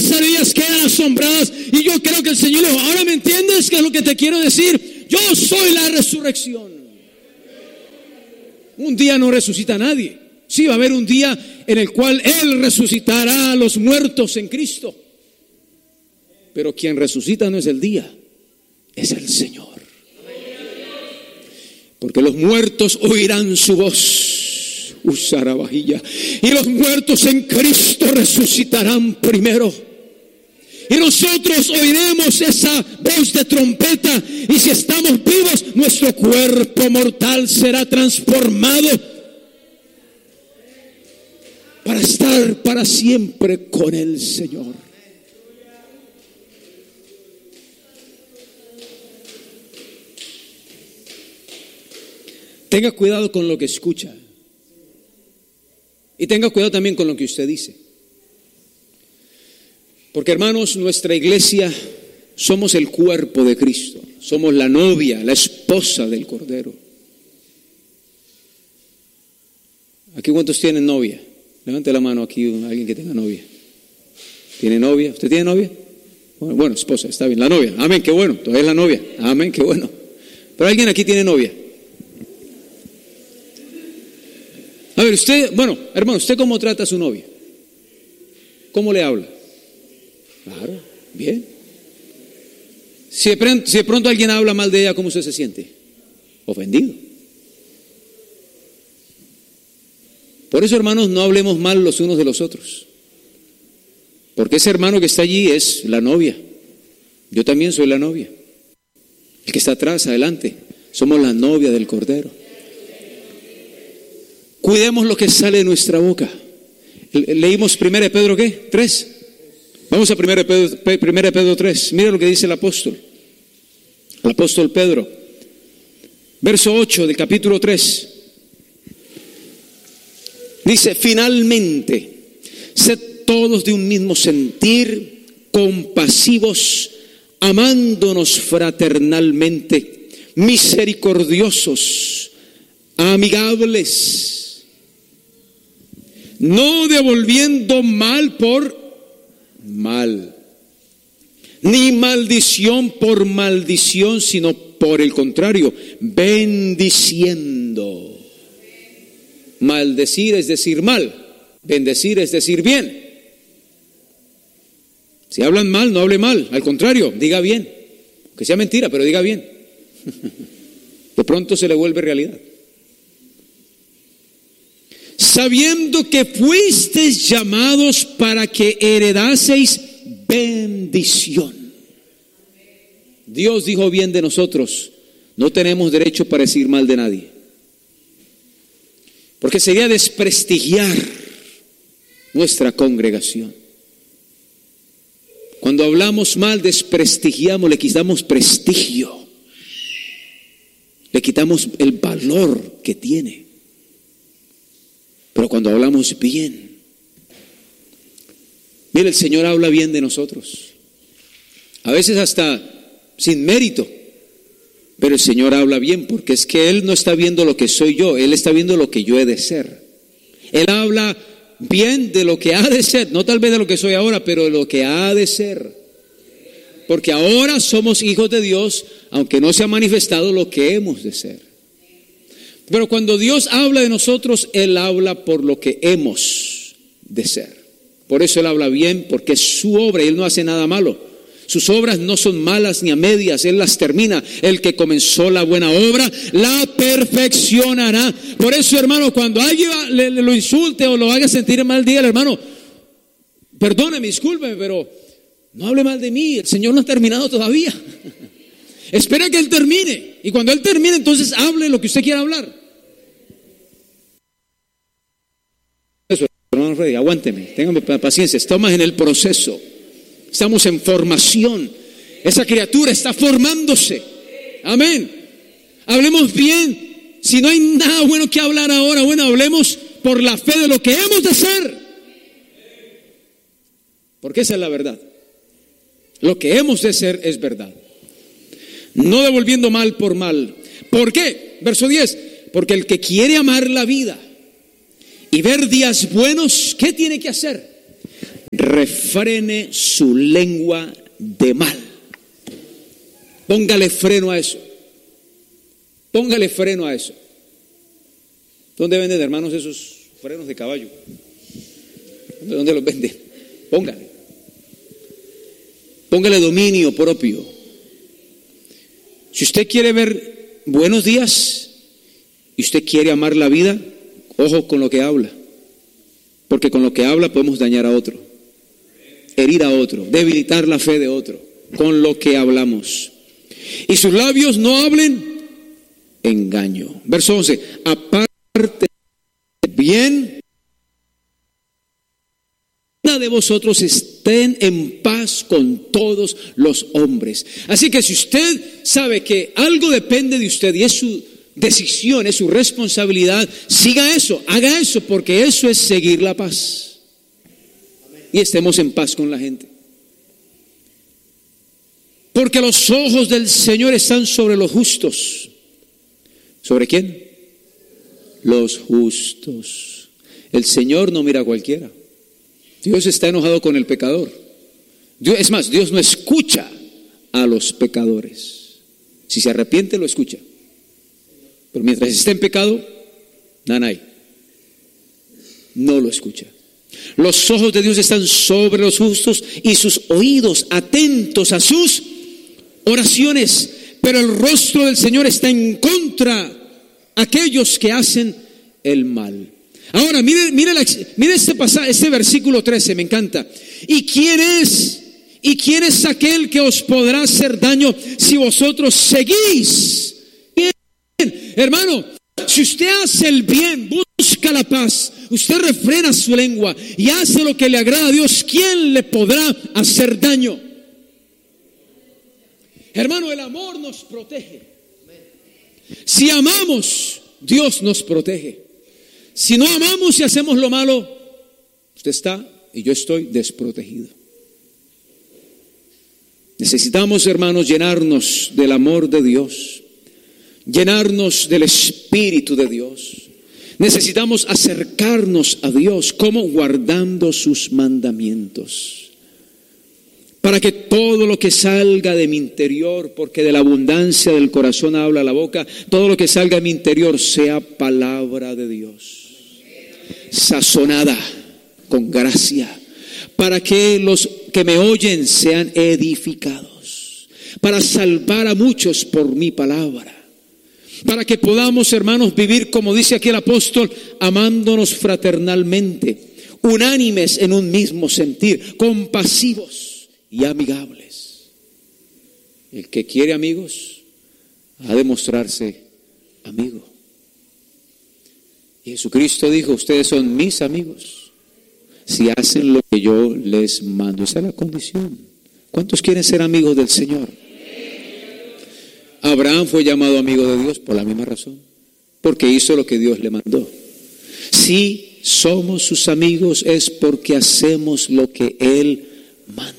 pesadillas quedan asombradas. Y yo creo que el Señor dijo, ahora me entiendes qué es lo que te quiero decir. Yo soy la resurrección. Un día no resucita a nadie. Sí, va a haber un día en el cual Él resucitará a los muertos en Cristo. Pero quien resucita no es el día, es el Señor. Porque los muertos oirán su voz, Usarabajilla, y los muertos en Cristo resucitarán primero. Y nosotros oiremos esa voz de trompeta, y si estamos vivos, nuestro cuerpo mortal será transformado para estar para siempre con el Señor. Tenga cuidado con lo que escucha. Y tenga cuidado también con lo que usted dice. Porque, hermanos, nuestra iglesia somos el cuerpo de Cristo. Somos la novia, la esposa del Cordero. ¿Aquí cuántos tienen novia? Levante la mano aquí, alguien que tenga novia. ¿Tiene novia? ¿Usted tiene novia? Bueno, esposa, está bien. La novia. Amén, qué bueno. Todavía es la novia. Amén, qué bueno. Pero alguien aquí tiene novia. A ver, usted, bueno, hermano, ¿usted cómo trata a su novia? ¿Cómo le habla? Claro, bien. Si de pronto alguien habla mal de ella, ¿cómo usted se siente? Ofendido. Por eso, hermanos, no hablemos mal los unos de los otros. Porque ese hermano que está allí es la novia. Yo también soy la novia. El que está atrás, adelante, somos la novia del Cordero. Cuidemos lo que sale de nuestra boca. Leímos 1 Pedro, ¿qué? 3. Vamos a 1 Pedro 3. Mira lo que dice el apóstol Pedro. Verso 8 del capítulo 3. Dice, finalmente, sed todos de un mismo sentir, compasivos, amándonos fraternalmente, misericordiosos, amigables, no devolviendo mal por mal, ni maldición por maldición, sino por el contrario, bendiciendo. Maldecir es decir mal, bendecir es decir bien. Si hablan mal, no hable mal, al contrario, diga bien, que sea mentira, pero diga bien. De pronto se le vuelve realidad. Sabiendo que fuisteis llamados para que heredaseis bendición. Dios dijo bien de nosotros, no tenemos derecho para decir mal de nadie. Porque sería desprestigiar nuestra congregación. Cuando hablamos mal, desprestigiamos, le quitamos prestigio, le quitamos el valor que tiene. Pero cuando hablamos bien, mire, el Señor habla bien de nosotros. A veces hasta sin mérito, pero el Señor habla bien, porque es que Él no está viendo lo que soy yo, Él está viendo lo que yo he de ser. Él habla bien de lo que ha de ser, no tal vez de lo que soy ahora, pero de lo que ha de ser. Porque ahora somos hijos de Dios, aunque no se ha manifestado lo que hemos de ser. Pero cuando Dios habla de nosotros, Él habla por lo que hemos de ser. Por eso Él habla bien, porque es su obra y Él no hace nada malo. Sus obras no son malas ni a medias, Él las termina. El que comenzó la buena obra, la perfeccionará. Por eso, hermano, cuando alguien lo insulte o lo haga sentir mal, dígale, hermano, perdóneme, discúlpeme, pero no hable mal de mí, el Señor no ha terminado todavía. Espera que Él termine, y cuando Él termine, entonces hable lo que usted quiera hablar. Eso, hermano Freddy, aguánteme, téngame paciencia, estamos en el proceso. Estamos en formación. Esa criatura está formándose. Amén. Hablemos bien. Si no hay nada bueno que hablar ahora, bueno, hablemos por la fe de lo que hemos de ser. Porque esa es la verdad. Lo que hemos de ser es verdad. No devolviendo mal por mal. ¿Por qué? Verso 10. Porque el que quiere amar la vida y ver días buenos, ¿qué tiene que hacer? refrene su lengua de mal. Póngale freno a eso. Póngale freno a eso. ¿Dónde venden, hermanos, esos frenos de caballo? ¿Dónde los venden? Póngale. Póngale dominio propio. Si usted quiere ver buenos días y usted quiere amar la vida, ojo con lo que habla. Porque con lo que habla podemos dañar a otro, herir a otro, debilitar la fe de otro, con lo que hablamos. Y sus labios no hablen engaño. Verso 11, aparte bien de vosotros estén en paz con todos los hombres. Así que si usted sabe que algo depende de usted y es su decisión, es su responsabilidad, siga eso, haga eso, porque eso es seguir la paz. Y estemos en paz con la gente. Porque los ojos del Señor están sobre los justos. ¿Sobre quién? Los justos. El Señor no mira a cualquiera. Dios está enojado con el pecador. Es más, Dios no escucha a los pecadores. Si se arrepiente, lo escucha. Pero mientras esté en pecado, nanay, no lo escucha. Los ojos de Dios están sobre los justos y sus oídos atentos a sus oraciones. Pero el rostro del Señor está en contra de aquellos que hacen el mal. Ahora, mire este pasaje, este versículo 13, me encanta. ¿Y quién es aquel que os podrá hacer daño si vosotros seguís? Bien, hermano, si usted hace el bien, busca la paz, usted refrena su lengua y hace lo que le agrada a Dios, ¿quién le podrá hacer daño? Hermano, el amor nos protege. Si amamos, Dios nos protege. Si no amamos y hacemos lo malo, usted está y yo estoy desprotegido. Necesitamos, hermanos, llenarnos del amor de Dios, llenarnos del Espíritu de Dios. Necesitamos acercarnos a Dios, como guardando sus mandamientos. Para que todo lo que salga de mi interior, porque de la abundancia del corazón habla la boca, todo lo que salga de mi interior sea palabra de Dios, sazonada con gracia, para que los que me oyen sean edificados, para salvar a muchos por mi palabra, para que podamos, hermanos, vivir como dice aquí el apóstol, amándonos fraternalmente, unánimes en un mismo sentir, compasivos y amigables. El que quiere amigos ha de mostrarse amigo. Y Jesucristo dijo, ustedes son mis amigos si hacen lo que yo les mando. Esa es la condición. ¿Cuántos quieren ser amigos del Señor? Abraham fue llamado amigo de Dios por la misma razón, porque hizo lo que Dios le mandó. Si somos sus amigos es porque hacemos lo que Él manda.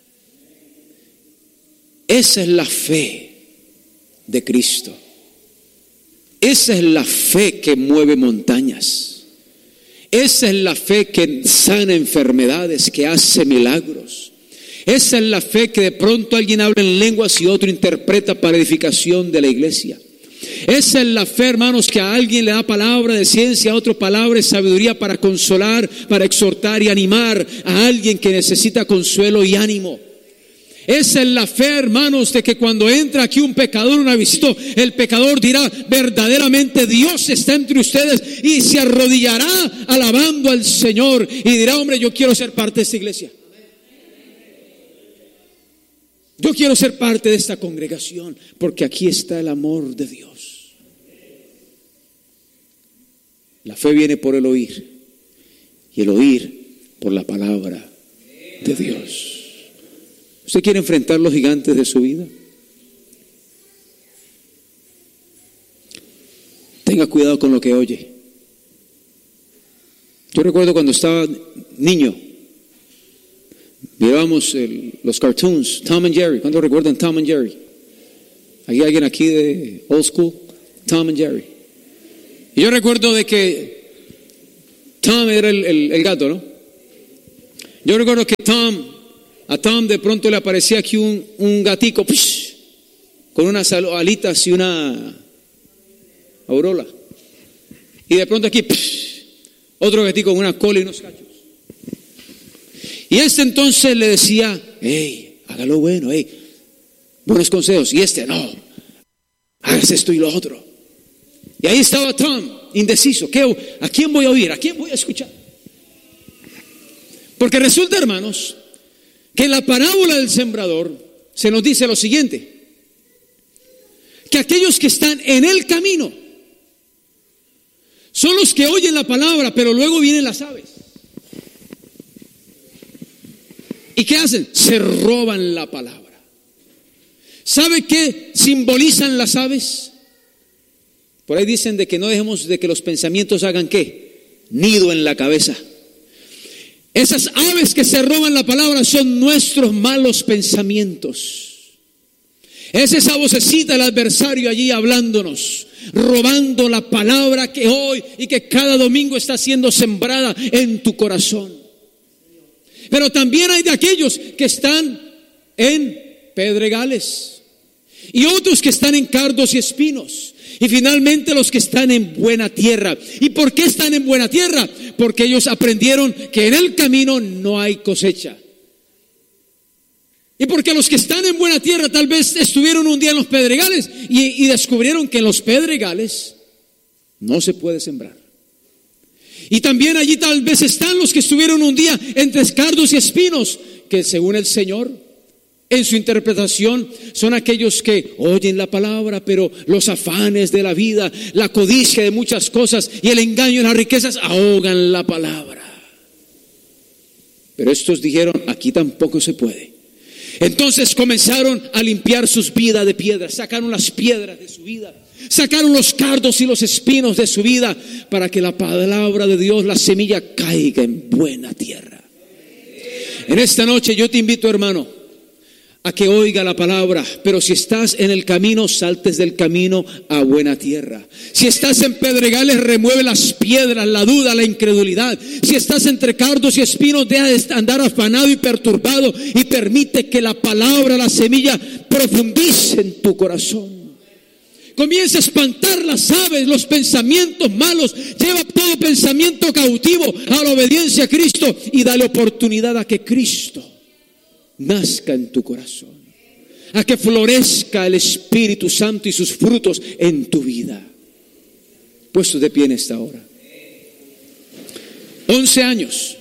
Esa es la fe de Cristo. Esa es la fe que mueve montañas. Esa es la fe que sana enfermedades, que hace milagros. Esa es la fe que de pronto alguien habla en lenguas y otro interpreta para edificación de la iglesia. Esa es la fe, hermanos, que a alguien le da palabra de ciencia, a otro palabra de sabiduría para consolar, para exhortar y animar a alguien que necesita consuelo y ánimo. Esa es la fe, hermanos, de que cuando entra aquí un pecador, una visita, el pecador dirá, verdaderamente Dios está entre ustedes, y se arrodillará alabando al Señor y dirá, hombre, yo quiero ser parte de esta iglesia. Yo quiero ser parte de esta congregación, porque aquí está el amor de Dios. La fe viene por el oír, y el oír por la palabra de Dios. ¿Usted quiere enfrentar los gigantes de su vida? Tenga cuidado con lo que oye. Yo recuerdo cuando estaba niño, mirábamos los cartoons, Tom and Jerry. ¿Cuántos recuerdan Tom and Jerry? ¿Hay alguien aquí de old school? Tom and Jerry. Y yo recuerdo de que Tom era el gato, ¿no? Yo recuerdo que a Tom de pronto le aparecía aquí un gatico con unas alitas y una aurola. Y de pronto aquí otro gatico con una cola y unos cachos. Y entonces le decía, hey, hágalo bueno, hey, buenos consejos. Y no, hagas esto y lo otro. Y ahí estaba Tom, indeciso. ¿A quién voy a oír? ¿A quién voy a escuchar? Porque resulta, hermanos, que en la parábola del sembrador se nos dice lo siguiente: que aquellos que están en el camino son los que oyen la palabra, pero luego vienen las aves. ¿Y qué hacen? Se roban la palabra. ¿Sabe qué simbolizan las aves? Por ahí dicen de que no dejemos de que los pensamientos hagan ¿qué? Nido en la cabeza. Esas aves que se roban la palabra son nuestros malos pensamientos. Es esa vocecita del adversario allí hablándonos, robando la palabra que hoy y que cada domingo está siendo sembrada en tu corazón. Pero también hay de aquellos que están en pedregales y otros que están en cardos y espinos. Y finalmente los que están en buena tierra. ¿Y por qué están en buena tierra? Porque ellos aprendieron que en el camino no hay cosecha. Y porque los que están en buena tierra tal vez estuvieron un día en los pedregales y descubrieron que en los pedregales no se puede sembrar. Y también allí tal vez están los que estuvieron un día entre cardos y espinos, que según el Señor, en su interpretación, son aquellos que oyen la palabra, pero los afanes de la vida, la codicia de muchas cosas y el engaño de las riquezas ahogan la palabra. Pero estos dijeron, aquí tampoco se puede. Entonces comenzaron a limpiar sus vidas de piedras, sacaron las piedras de su vida, sacaron los cardos y los espinos de su vida, para que la palabra de Dios, la semilla, caiga en buena tierra. En esta noche yo te invito, hermano, a que oiga la palabra, pero si estás en el camino, saltes del camino a buena tierra. Si estás en pedregales, remueve las piedras, la duda, la incredulidad. Si estás entre cardos y espinos, deja de andar afanado y perturbado y permite que la palabra, la semilla, profundice en tu corazón. Comienza a espantar las aves, los pensamientos malos. Lleva todo pensamiento cautivo a la obediencia a Cristo y dale oportunidad a que Cristo nazca en tu corazón, a que florezca el Espíritu Santo y sus frutos en tu vida. Puestos de pie en esta hora. 11 años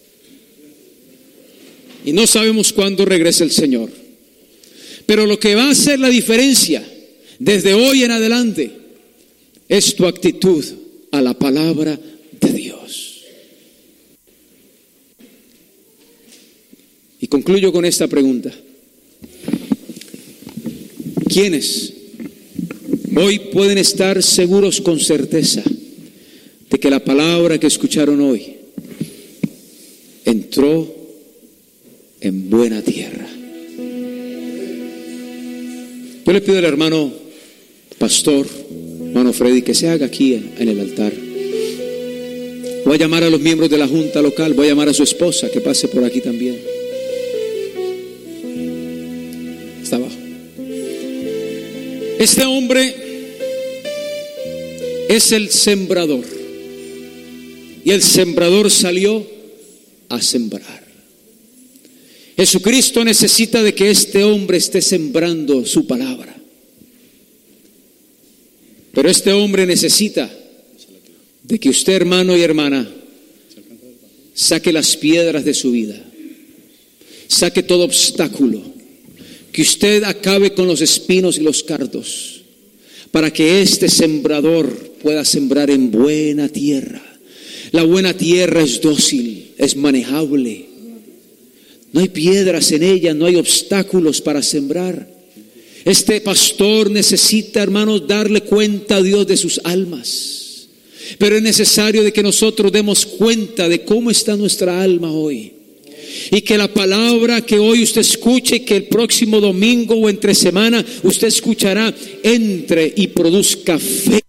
y no sabemos cuándo regrese el Señor, pero lo que va a hacer la diferencia desde hoy en adelante es tu actitud a la palabra de Dios. Y concluyo con esta pregunta: ¿quiénes hoy pueden estar seguros con certeza de que la palabra que escucharon hoy entró en buena tierra? Yo le pido al hermano pastor, hermano Freddy, que se haga aquí en el altar. Voy a llamar a los miembros de la junta local, voy a llamar a su esposa que pase por aquí también. Está abajo. Este hombre es el sembrador, y el sembrador salió a sembrar. Jesucristo necesita de que este hombre esté sembrando su palabra, pero este hombre necesita de que usted, hermano y hermana, saque las piedras de su vida, saque todo obstáculo, que usted acabe con los espinos y los cardos, para que este sembrador pueda sembrar en buena tierra. La buena tierra es dócil, es manejable, no hay piedras en ella, no hay obstáculos para sembrar. Este pastor necesita, hermanos, darle cuenta a Dios de sus almas, pero es necesario de que nosotros demos cuenta de cómo está nuestra alma hoy. Y que la palabra que hoy usted escuche, que el próximo domingo o entre semana usted escuchará, entre y produzca fe.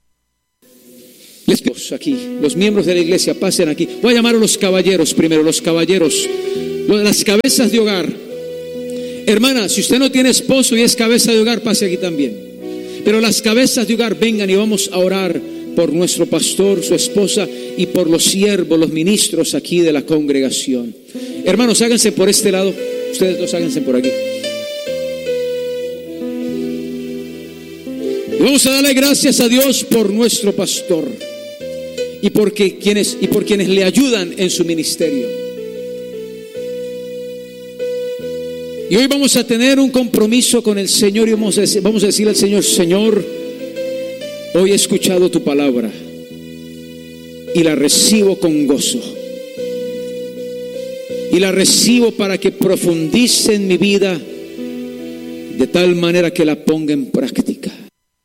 Aquí, los miembros de la iglesia pasen aquí. Voy a llamar a los caballeros primero. Los caballeros, Las cabezas de hogar. Hermana, si usted no tiene esposo y es cabeza de hogar, pase aquí también. Pero las cabezas de hogar, vengan y vamos a orar por nuestro pastor, su esposa y por los siervos, los ministros aquí de la congregación. Hermanos, háganse por este lado. Ustedes dos háganse por aquí. Y vamos a darle gracias a Dios por nuestro pastor y por quienes le ayudan en su ministerio. Y hoy vamos a tener un compromiso con el Señor y vamos a decirle al Señor: Señor, hoy he escuchado tu palabra y la recibo con gozo. Y la recibo para que profundice en mi vida de tal manera que la ponga en práctica.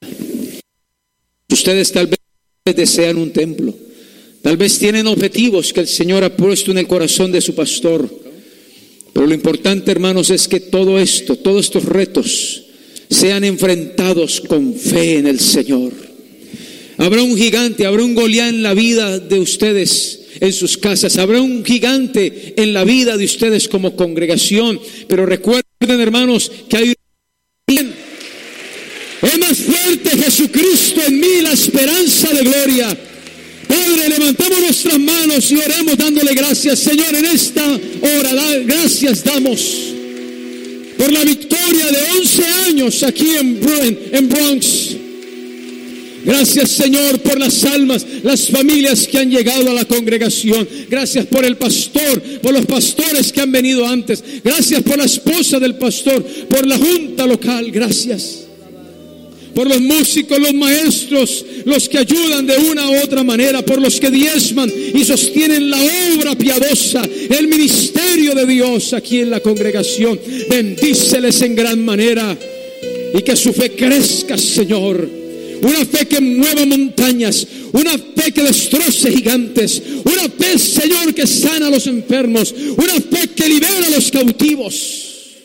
Ustedes tal vez desean un templo, tal vez tienen objetivos que el Señor ha puesto en el corazón de su pastor. Pero lo importante, hermanos, es que todos estos retos sean enfrentados con fe en el Señor. Habrá un gigante, habrá un Goliat en la vida de ustedes, en sus casas. Habrá un gigante en la vida de ustedes como congregación. Pero recuerden, hermanos, que hay un... Es más fuerte Jesucristo en mí, la esperanza de gloria. Padre, levantamos nuestras manos y oremos dándole gracias. Señor, en esta hora, gracias damos por la victoria de 11 años aquí en Bronx. Gracias, Señor, por las almas, las familias que han llegado a la congregación. Gracias por el pastor, por los pastores que han venido antes. Gracias por la esposa del pastor, por la junta local. Gracias por los músicos, los maestros, los que ayudan de una u otra manera, por los que diezman y sostienen la obra piadosa, el ministerio de Dios aquí en la congregación. Bendíceles en gran manera y que su fe crezca, Señor. Una fe que mueva montañas, una fe que destroce gigantes, una fe, Señor, que sana a los enfermos, una fe que libera a los cautivos.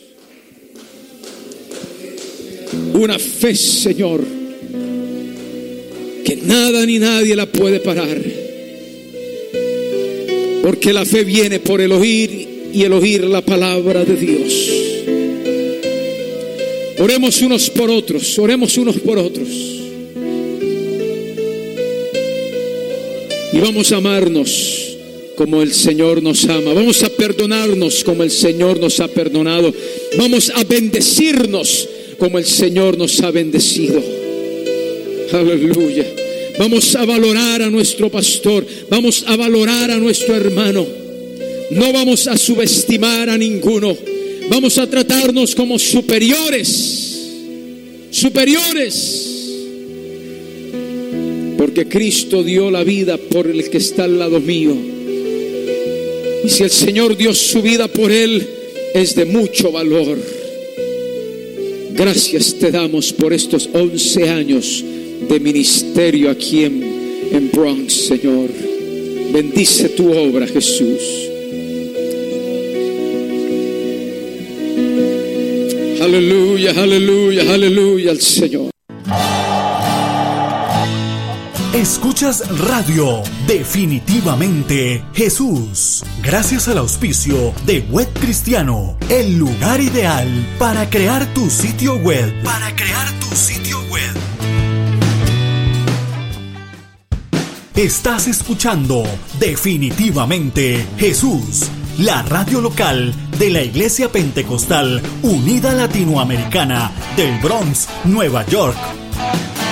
Una fe, Señor, que nada ni nadie la puede parar. Porque la fe viene por el oír y el oír la palabra de Dios. Oremos unos por otros, oremos unos por otros. Y vamos a amarnos como el Señor nos ama. Vamos a perdonarnos como el Señor nos ha perdonado. Vamos a bendecirnos como el Señor nos ha bendecido. Aleluya. Vamos a valorar a nuestro pastor. Vamos a valorar a nuestro hermano. No vamos a subestimar a ninguno. Vamos a tratarnos como superiores. Superiores. Porque Cristo dio la vida por el que está al lado mío. Y si el Señor dio su vida por él, es de mucho valor. Gracias te damos por estos 11 años de ministerio aquí en Bronx, Señor. Bendice tu obra, Jesús. Aleluya, aleluya, aleluya al Señor. Escuchas Radio Definitivamente Jesús, gracias al auspicio de Web Cristiano, el lugar ideal para crear tu sitio web. Estás escuchando Definitivamente Jesús, la radio local de la Iglesia Pentecostal Unida Latinoamericana del Bronx, Nueva York.